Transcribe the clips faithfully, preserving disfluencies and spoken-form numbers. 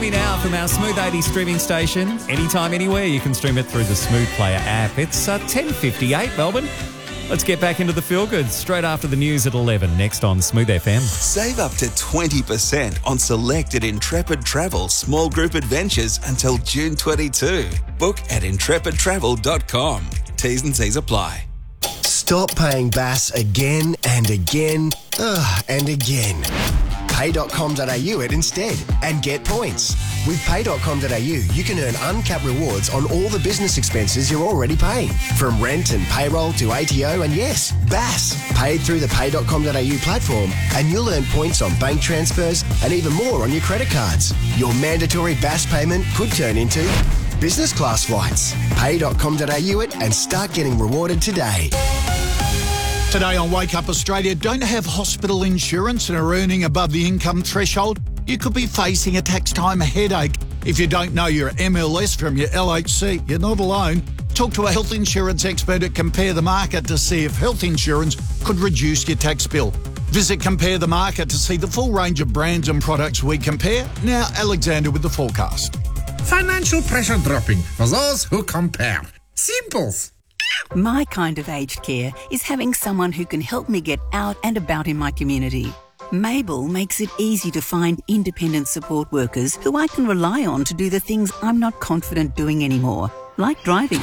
Smoothie now from our Smooth eighties streaming station. Anytime, anywhere, you can stream it through the Smooth Player app. It's uh, ten fifty-eight, Melbourne. Let's get back into the feel-good straight after the news at eleven, next on Smooth F M. Save up to twenty percent on selected Intrepid Travel small group adventures until June twenty-second. Book at intrepid travel dot com. T's and C's apply. Stop paying B A S again and again ugh, and again. pay dot com dot a u it instead and get points. With pay dot com dot a u, you can earn uncapped rewards on all the business expenses you're already paying. From rent and payroll to A T O and yes, B A S. Paid through the pay dot com dot a u platform and you'll earn points on bank transfers and even more on your credit cards. Your mandatory B A S payment could turn into business class flights. pay dot com dot a u it and start getting rewarded today. Today on Wake Up Australia, don't have hospital insurance and are earning above the income threshold? You could be facing a tax time headache. If you don't know your M L S from your L H C, you're not alone. Talk to a health insurance expert at Compare the Market to see if health insurance could reduce your tax bill. Visit Compare the Market to see the full range of brands and products we compare. Now, Alexander with the forecast. Financial pressure dropping for those who compare. Simples. My kind of aged care is having someone who can help me get out and about in my community. Mabel makes it easy to find independent support workers who I can rely on to do the things I'm not confident doing anymore, like driving.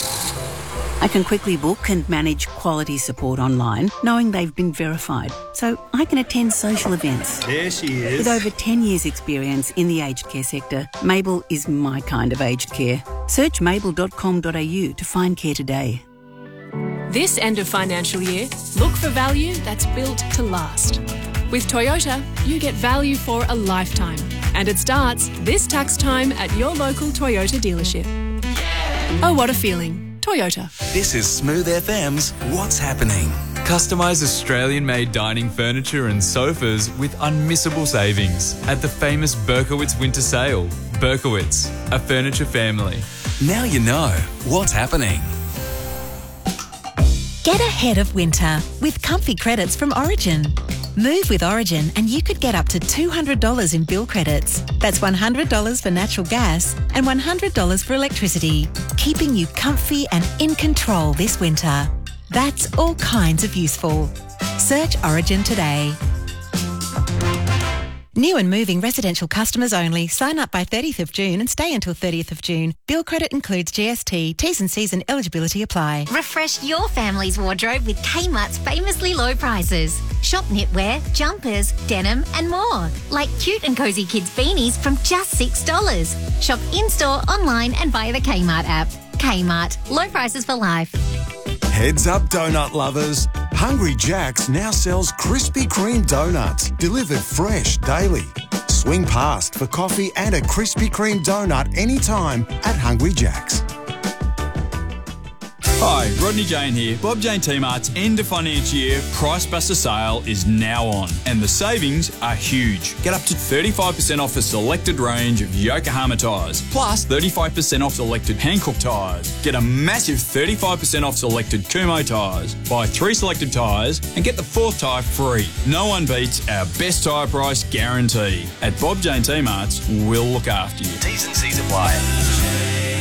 I can quickly book and manage quality support online, knowing they've been verified, so I can attend social events. There she is. With over ten years' experience in the aged care sector, Mabel is my kind of aged care. Search mabel dot com dot a u to find care today. This end of financial year, look for value that's built to last. With Toyota, you get value for a lifetime. And it starts this tax time at your local Toyota dealership. Oh, what a feeling. Toyota. This is Smooth F M's What's Happening. Customise Australian-made dining furniture and sofas with unmissable savings at the famous Berkowitz Winter Sale. Berkowitz, a furniture family. Now you know what's happening. Get ahead of winter with comfy credits from Origin. Move with Origin and you could get up to two hundred dollars in bill credits. That's one hundred dollars for natural gas and one hundred dollars for electricity, keeping you comfy and in control this winter. That's all kinds of useful. Search Origin today. New and moving residential customers only. Sign up by thirtieth of June and stay until thirtieth of June. Bill credit includes G S T. T's and C's and eligibility apply. Refresh your family's wardrobe with Kmart's famously low prices. Shop knitwear, jumpers, denim and more. Like cute and cosy kids beanies from just six dollars. Shop in-store, online and via the Kmart app. Kmart. Low prices for life. Heads up, donut lovers. Hungry Jack's now sells Krispy Kreme donuts, delivered fresh daily. Swing past for coffee and a Krispy Kreme donut anytime at Hungry Jack's. Hi, Rodney Jane here. Bob Jane T-Mart's end of financial year Price Buster sale is now on and the savings are huge. Get up to thirty-five percent off a selected range of Yokohama tyres, plus thirty-five percent off selected Hankook tyres. Get a massive thirty-five percent off selected Kumho tyres. Buy three selected tyres and get the fourth tyre free. No one beats our best tyre price guarantee. At Bob Jane T-Mart's, we'll look after you. T's and C's apply.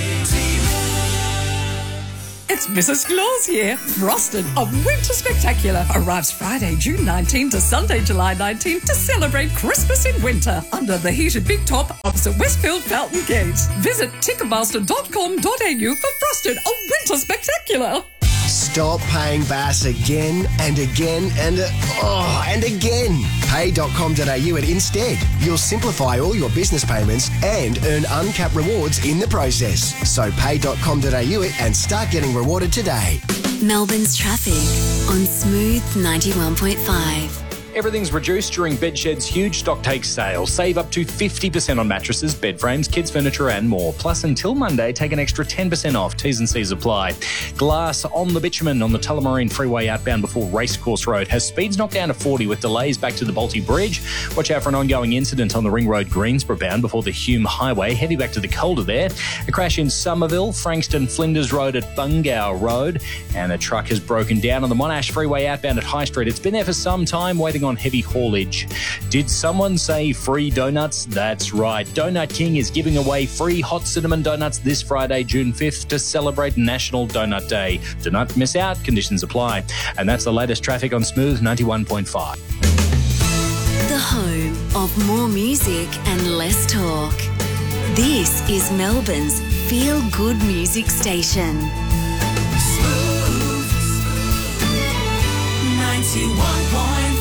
It's Missus Claus here. Frosted, a winter spectacular, arrives Friday, June nineteenth to Sunday, July nineteenth to celebrate Christmas in winter under the heated big top opposite Westfield Fountain Gate. Visit ticketmaster dot com dot a u for Frosted, a winter spectacular. Stop paying B A S again and again and uh, oh, and again. pay dot com dot a u it instead. You'll simplify all your business payments and earn uncapped rewards in the process. So pay dot com dot a u it and start getting rewarded today. Melbourne's traffic on Smooth ninety-one point five. Everything's reduced during Bedshed's huge stock take sale. Save up to fifty percent on mattresses, bed frames, kids' furniture and more. Plus, until Monday, take an extra ten percent off. T's and C's apply. Glass on the bitumen on the Tullamarine Freeway outbound before Racecourse Road has speeds knocked down to forty with delays back to the Balti Bridge. Watch out for an ongoing incident on the Ring Road Greensborough bound before the Hume Highway. Heavy back to the Calder there. A crash in Somerville, Frankston Flinders Road at Bungao Road. And a truck has broken down on the Monash Freeway outbound at High Street. It's been there for some time, waiting on on heavy haulage. Did someone say free donuts? That's right. Donut King is giving away free hot cinnamon donuts this Friday, June fifth, to celebrate National Donut Day. Do not miss out. Conditions apply. And that's the latest traffic on Smooth ninety-one point five. The home of more music and less talk. This is Melbourne's feel-good music station. Smooth ninety-one point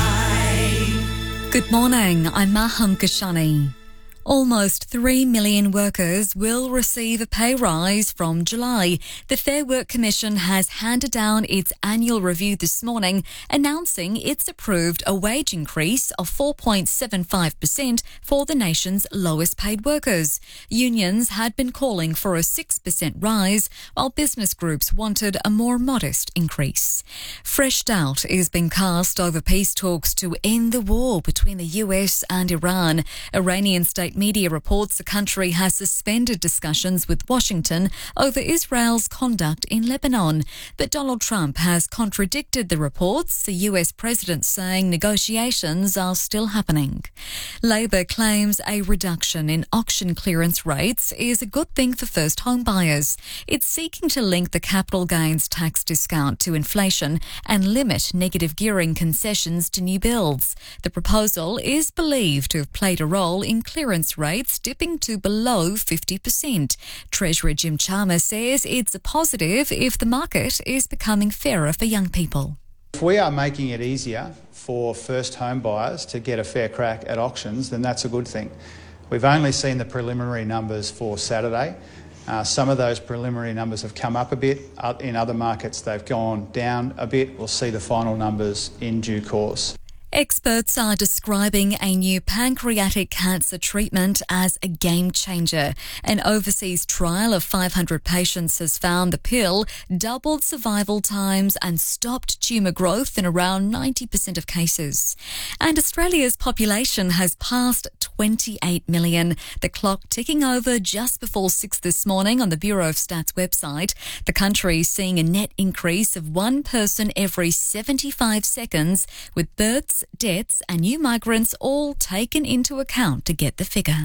five. Good morning, I'm Maham Kashani. Almost three million workers will receive a pay rise from July. The Fair Work Commission has handed down its annual review this morning, announcing it's approved a wage increase of four point seven five percent for the nation's lowest paid workers. Unions had been calling for a six percent rise, while business groups wanted a more modest increase. Fresh doubt is being cast over peace talks to end the war between the U S and Iran. Iranian state media reports the country has suspended discussions with Washington over Israel's conduct in Lebanon. But Donald Trump has contradicted the reports, the U S president saying negotiations are still happening. Labor claims a reduction in auction clearance rates is a good thing for first home buyers. It's seeking to link the capital gains tax discount to inflation and limit negative gearing concessions to new builds. The proposal is believed to have played a role in clearance rates dipping to below fifty percent. Treasurer Jim Chalmers says it's a positive if the market is becoming fairer for young people. If we are making it easier for first home buyers to get a fair crack at auctions, then that's a good thing. We've only seen the preliminary numbers for Saturday. Uh, some of those preliminary numbers have come up a bit. In other markets, they've gone down a bit. We'll see the final numbers in due course. Experts are describing a new pancreatic cancer treatment as a game changer. An overseas trial of five hundred patients has found the pill doubled survival times and stopped tumour growth in around ninety percent of cases. And Australia's population has passed twenty-eight million. The clock ticking over just before six this morning on the Bureau of Stats website. The country seeing a net increase of one person every seventy-five seconds, with births, deaths and new migrants all taken into account to get the figure.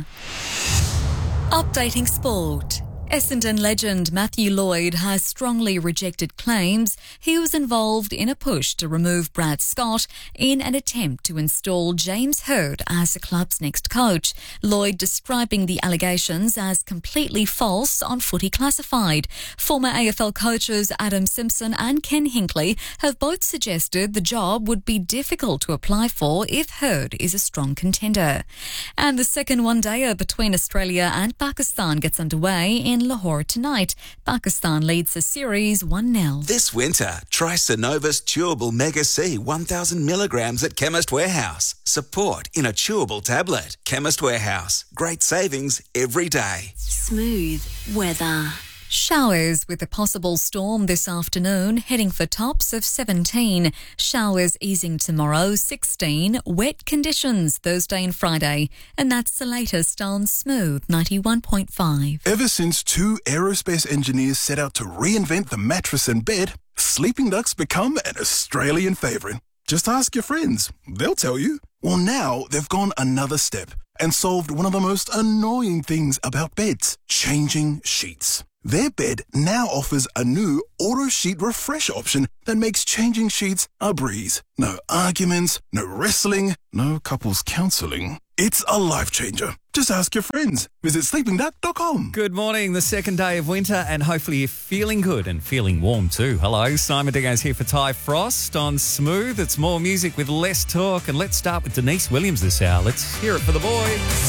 Updating sport. Essendon legend Matthew Lloyd has strongly rejected claims he was involved in a push to remove Brad Scott in an attempt to install James Hird as the club's next coach. Lloyd describing the allegations as completely false on Footy Classified. Former A F L coaches Adam Simpson and Ken Hinkley have both suggested the job would be difficult to apply for if Hird is a strong contender. And the second one-dayer between Australia and Pakistan gets underway in In Lahore tonight. Pakistan leads the series one nil. This winter, try Synovus Chewable Mega C one thousand milligrams at Chemist Warehouse. Support in a chewable tablet. Chemist Warehouse. Great savings every day. Smooth weather. Showers with a possible storm this afternoon, heading for tops of seventeen. Showers easing tomorrow, sixteen. Wet conditions Thursday and Friday. And that's the latest on Smooth ninety-one point five. Ever since two aerospace engineers set out to reinvent the mattress and bed, Sleeping Duck's become an Australian favourite. Just ask your friends. They'll tell you. Well, now they've gone another step and solved one of the most annoying things about beds, changing sheets. Their bed now offers a new auto sheet refresh option that makes changing sheets a breeze. No arguments, no wrestling, no couples counselling. It's a life changer. Just ask your friends. Visit sleeping duck dot com. Good morning, the second day of winter, and hopefully you're feeling good and feeling warm too. Hello, Simon Diggaz here for Ty Frost on Smooth. It's more music with less talk, and let's start with Denise Williams this hour. Let's hear it for the boy.